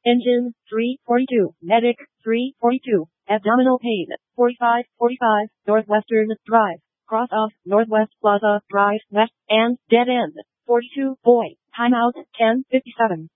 Engine, 342. Medic, 342. Abdominal pain, 4545. Northwestern Drive. Cross off Northwest Plaza Drive West and dead end. 42. Boy. Timeout, 10:57.